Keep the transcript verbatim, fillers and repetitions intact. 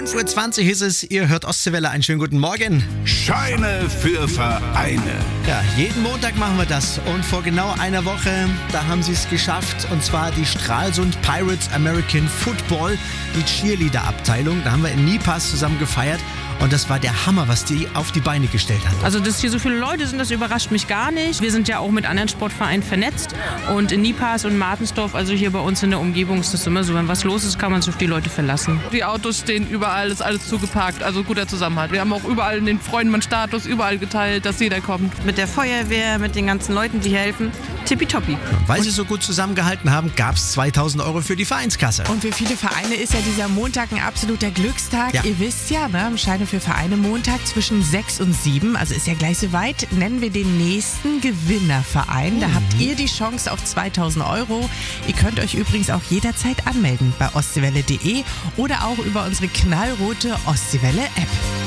fünf Uhr zwanzig ist es, ihr hört Ostseewelle, einen schönen guten Morgen. Scheine für Vereine. Ja, jeden Montag machen wir das und vor genau einer Woche, da haben sie es geschafft, und zwar die Stralsund Pirates American Football, die Cheerleader-Abteilung. Da haben wir in Nipas zusammen gefeiert. Und das war der Hammer, was die auf die Beine gestellt haben. Also, dass hier so viele Leute sind, das überrascht mich gar nicht. Wir sind ja auch mit anderen Sportvereinen vernetzt. Und in Nipas und Martensdorf, also hier bei uns in der Umgebung, ist das immer so, wenn was los ist, kann man sich auf die Leute verlassen. Die Autos stehen überall, ist alles zugeparkt, also guter Zusammenhalt. Wir haben auch überall den Freundemann-Status überall geteilt, dass jeder kommt. Mit der Feuerwehr, mit den ganzen Leuten, die helfen, tippitoppi. Weil sie so gut zusammengehalten haben, gab es zweitausend Euro für die Vereinskasse. Und für viele Vereine ist ja dieser Montag ein absoluter Glückstag. Ja. Ihr wisst ja, ne, Scheine für Vereine Montag zwischen sechs und sieben, also ist ja gleich soweit, nennen wir den nächsten Gewinnerverein. Da Mhm. habt ihr die Chance auf zweitausend Euro. Ihr könnt euch übrigens auch jederzeit anmelden bei ostseewelle punkt de oder auch über unsere knallrote Ostseewelle-App.